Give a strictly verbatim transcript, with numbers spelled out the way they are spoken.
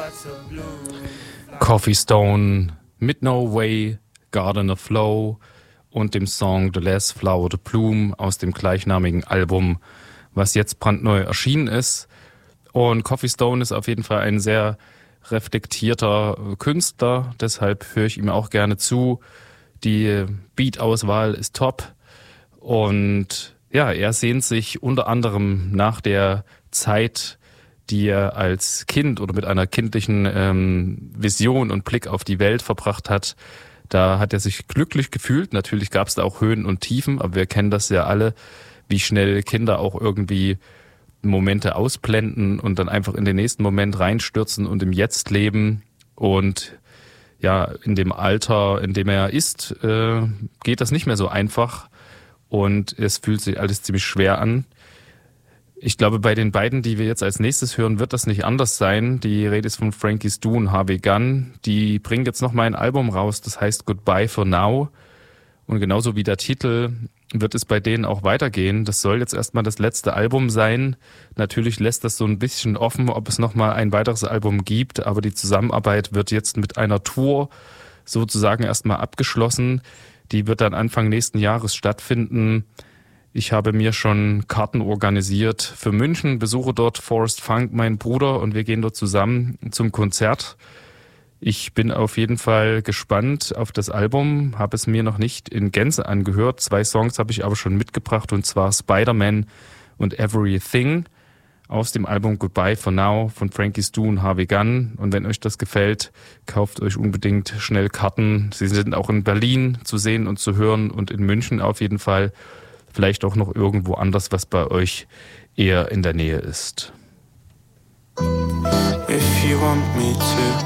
Coffee Stone mit No Way, Garden of Flow und dem Song The Last Flower to Bloom aus dem gleichnamigen Album, was jetzt brandneu erschienen ist. Und Coffee Stone ist auf jeden Fall ein sehr reflektierter Künstler, deshalb höre ich ihm auch gerne zu. Die Beat-Auswahl ist top und ja, er sehnt sich unter anderem nach der Zeit, die er als Kind oder mit einer kindlichen ähm, Vision und Blick auf die Welt verbracht hat. Da hat er sich glücklich gefühlt. Natürlich gab es da auch Höhen und Tiefen, aber wir kennen das ja alle, wie schnell Kinder auch irgendwie Momente ausblenden und dann einfach in den nächsten Moment reinstürzen und im Jetzt leben. Und ja, in dem Alter, in dem er ist, äh, geht das nicht mehr so einfach und es fühlt sich alles ziemlich schwer an. Ich glaube, bei den beiden, die wir jetzt als nächstes hören, wird das nicht anders sein. Die Rede ist von Frankie Stu und Harvey Gunn. Die bringen jetzt noch mal ein Album raus, das heißt Goodbye for Now. Und genauso wie der Titel wird es bei denen auch weitergehen. Das soll jetzt erstmal das letzte Album sein. Natürlich lässt das so ein bisschen offen, ob es noch mal ein weiteres Album gibt. Aber die Zusammenarbeit wird jetzt mit einer Tour sozusagen erstmal abgeschlossen. Die wird dann Anfang nächsten Jahres stattfinden. Ich habe mir schon Karten organisiert für München, besuche dort Forrest Funk, mein Bruder, und wir gehen dort zusammen zum Konzert. Ich bin auf jeden Fall gespannt auf das Album, habe es mir noch nicht in Gänze angehört. Zwei Songs habe ich aber schon mitgebracht, und zwar Spider-Man und Everything aus dem Album Goodbye for Now von Frankie Stu und Harvey Gunn. Und wenn euch das gefällt, kauft euch unbedingt schnell Karten. Sie sind auch in Berlin zu sehen und zu hören und in München auf jeden Fall. Vielleicht auch noch irgendwo anders, was bei euch eher in der Nähe ist. If you want me to